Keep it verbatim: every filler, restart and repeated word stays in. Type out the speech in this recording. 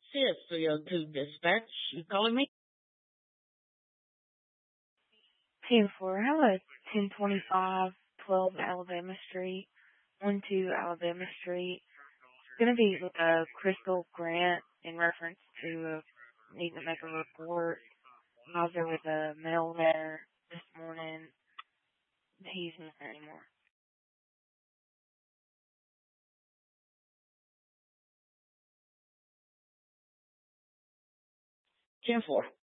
C S three oh two dispatch. You calling me? ten four, how about ten twenty-five, twelve Alabama Street, one two Alabama Street. It's going to be with a Crystal Grant in reference to uh, needing to make a report. I was there with a mail there this morning. He's not there anymore. ten four.